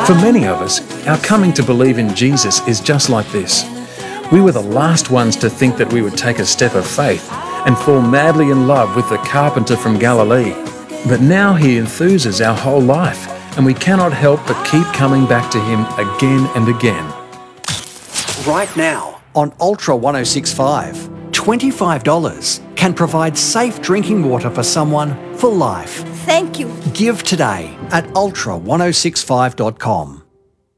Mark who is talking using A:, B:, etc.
A: For many of us, our coming to believe in Jesus is just like this. We were the last ones to think that we would take a step of faith and fall madly in love with the carpenter from Galilee. But now he enthuses our whole life, and we cannot help but keep coming back to him again and again.
B: Right now on Ultra 1065, $25 can provide safe drinking water for someone for life.
C: Thank you.
B: Give today at ultra1065.com.